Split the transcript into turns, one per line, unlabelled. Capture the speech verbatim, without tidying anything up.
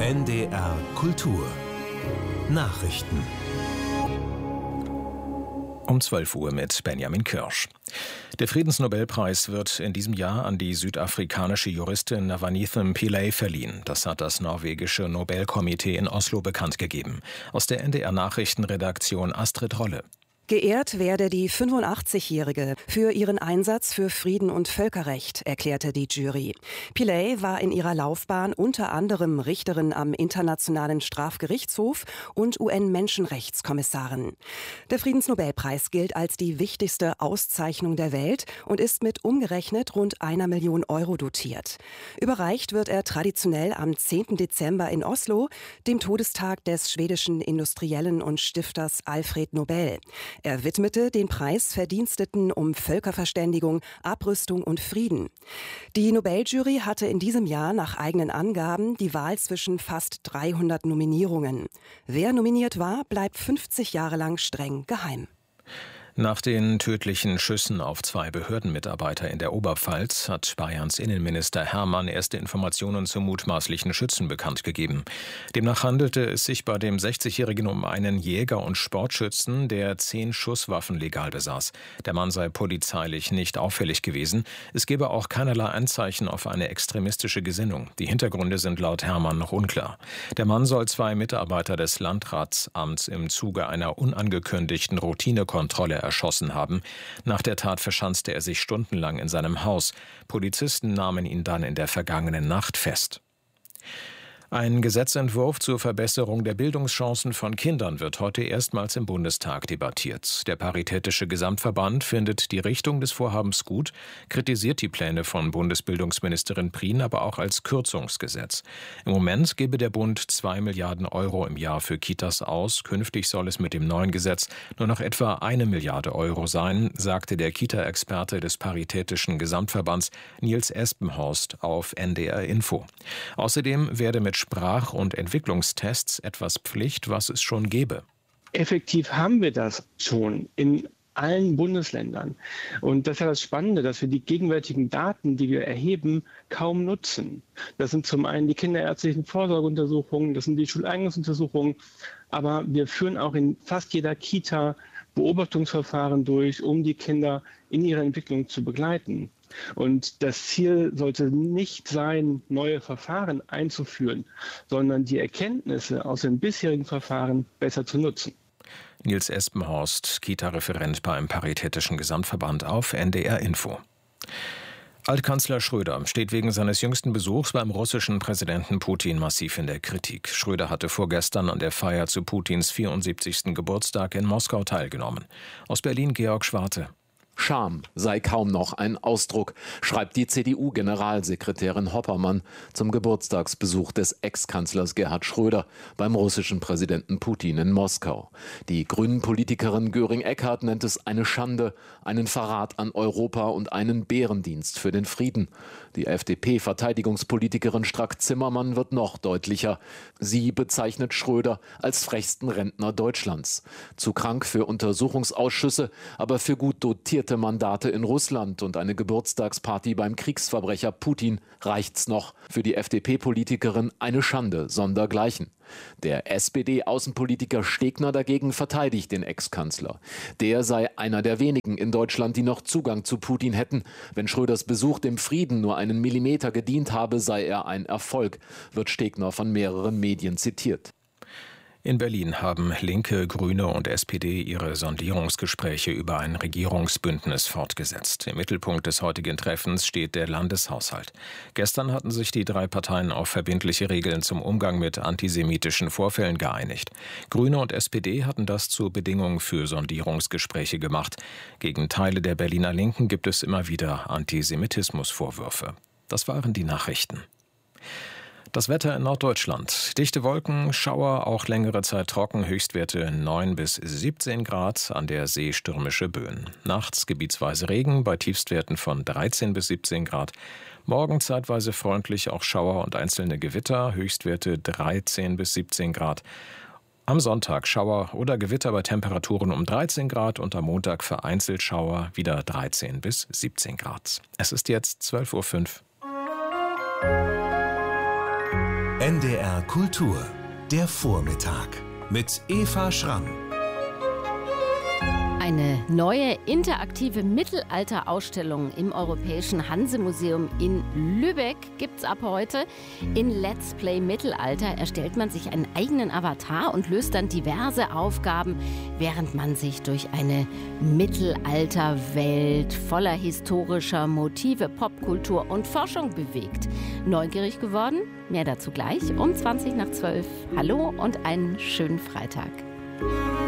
N D R Kultur Nachrichten
Um zwölf Uhr mit Benjamin Kirsch. Der Friedensnobelpreis wird in diesem Jahr an die südafrikanische Juristin Navaneethum Pillay verliehen. Das hat das norwegische Nobelkomitee in Oslo bekannt gegeben. Aus der N D R Nachrichtenredaktion Astrid Rolle.
Geehrt werde die fünfundachtzigjährige für ihren Einsatz für Frieden und Völkerrecht, erklärte die Jury. Pillay war in ihrer Laufbahn unter anderem Richterin am Internationalen Strafgerichtshof und U N-Menschenrechtskommissarin. Der Friedensnobelpreis gilt als die wichtigste Auszeichnung der Welt und ist mit umgerechnet rund einer Million Euro dotiert. Überreicht wird er traditionell am zehnten Dezember in Oslo, dem Todestag des schwedischen Industriellen und Stifters Alfred Nobel. Er widmete den Preis Verdiensteten um Völkerverständigung, Abrüstung und Frieden. Die Nobeljury hatte in diesem Jahr nach eigenen Angaben die Wahl zwischen fast dreihundert Nominierungen. Wer nominiert war, bleibt fünfzig Jahre lang streng geheim.
Nach den tödlichen Schüssen auf zwei Behördenmitarbeiter in der Oberpfalz hat Bayerns Innenminister Hermann erste Informationen zum mutmaßlichen Schützen bekannt gegeben. Demnach handelte es sich bei dem sechzigjährigen um einen Jäger und Sportschützen, der zehn Schusswaffen legal besaß. Der Mann sei polizeilich nicht auffällig gewesen. Es gebe auch keinerlei Anzeichen auf eine extremistische Gesinnung. Die Hintergründe sind laut Hermann noch unklar. Der Mann soll zwei Mitarbeiter des Landratsamts im Zuge einer unangekündigten Routinekontrolle erschossen haben. Nach der Tat verschanzte er sich stundenlang in seinem Haus. Polizisten nahmen ihn dann in der vergangenen Nacht fest. Ein Gesetzentwurf zur Verbesserung der Bildungschancen von Kindern wird heute erstmals im Bundestag debattiert. Der Paritätische Gesamtverband findet die Richtung des Vorhabens gut, kritisiert die Pläne von Bundesbildungsministerin Prien aber auch als Kürzungsgesetz. Im Moment gebe der Bund zwei Milliarden Euro im Jahr für Kitas aus. Künftig soll es mit dem neuen Gesetz nur noch etwa eine Milliarde Euro sein, sagte der Kita-Experte des Paritätischen Gesamtverbands Nils Espenhorst auf N D R Info. Außerdem werde mit Sprach- und Entwicklungstests etwas Pflicht, was es schon gäbe.
Effektiv haben wir das schon in allen Bundesländern. Und das ist ja das Spannende, dass wir die gegenwärtigen Daten, die wir erheben, kaum nutzen. Das sind zum einen die kinderärztlichen Vorsorgeuntersuchungen, das sind die Schuleignungsuntersuchungen, aber wir führen auch in fast jeder Kita Beobachtungsverfahren durch, um die Kinder in ihrer Entwicklung zu begleiten. Und das Ziel sollte nicht sein, neue Verfahren einzuführen, sondern die Erkenntnisse aus den bisherigen Verfahren besser zu nutzen.
Nils Espenhorst, Kita-Referent beim Paritätischen Gesamtverband auf N D R Info. Altkanzler Schröder steht wegen seines jüngsten Besuchs beim russischen Präsidenten Putin massiv in der Kritik. Schröder hatte vorgestern an der Feier zu Putins vierundsiebzigsten Geburtstag in Moskau teilgenommen. Aus Berlin Georg Schwarte.
Scham sei kaum noch ein Ausdruck, schreibt die C D U-Generalsekretärin Hoppermann zum Geburtstagsbesuch des Ex-Kanzlers Gerhard Schröder beim russischen Präsidenten Putin in Moskau. Die Grünen-Politikerin Göring-Eckardt nennt es eine Schande, einen Verrat an Europa und einen Bärendienst für den Frieden. Die F D P-Verteidigungspolitikerin Strack-Zimmermann wird noch deutlicher. Sie bezeichnet Schröder als frechsten Rentner Deutschlands. Zu krank für Untersuchungsausschüsse, aber für gut dotierte Mandate in Russland und eine Geburtstagsparty beim Kriegsverbrecher Putin reicht's noch. Für die F D P-Politikerin eine Schande sondergleichen. Der S P D-Außenpolitiker Stegner dagegen verteidigt den Ex-Kanzler. Der sei einer der wenigen in Deutschland, die noch Zugang zu Putin hätten. Wenn Schröders Besuch dem Frieden nur einen Millimeter gedient habe, sei er ein Erfolg, wird Stegner von mehreren Medien zitiert.
In Berlin haben Linke, Grüne und S P D ihre Sondierungsgespräche über ein Regierungsbündnis fortgesetzt. Im Mittelpunkt des heutigen Treffens steht der Landeshaushalt. Gestern hatten sich die drei Parteien auf verbindliche Regeln zum Umgang mit antisemitischen Vorfällen geeinigt. Grüne und S P D hatten das zur Bedingung für Sondierungsgespräche gemacht. Gegen Teile der Berliner Linken gibt es immer wieder Antisemitismusvorwürfe. Das waren die Nachrichten. Das Wetter in Norddeutschland. Dichte Wolken, Schauer, auch längere Zeit trocken, Höchstwerte neun bis siebzehn Grad, an der See stürmische Böen. Nachts gebietsweise Regen, bei Tiefstwerten von dreizehn bis siebzehn Grad. Morgen zeitweise freundlich, auch Schauer und einzelne Gewitter, Höchstwerte dreizehn bis siebzehn Grad. Am Sonntag Schauer oder Gewitter bei Temperaturen um dreizehn Grad und am Montag vereinzelt Schauer, wieder dreizehn bis siebzehn Grad. Es ist jetzt zwölf Uhr fünf.
N D R Kultur, der Vormittag mit Eva Schramm.
Eine neue interaktive Mittelalterausstellung im Europäischen Hanse-Museum in Lübeck gibt's ab heute. In Let's Play Mittelalter erstellt man sich einen eigenen Avatar und löst dann diverse Aufgaben, während man sich durch eine Mittelalterwelt voller historischer Motive, Popkultur und Forschung bewegt. Neugierig geworden? Mehr dazu gleich um zwanzig nach zwölf. Hallo und einen schönen Freitag.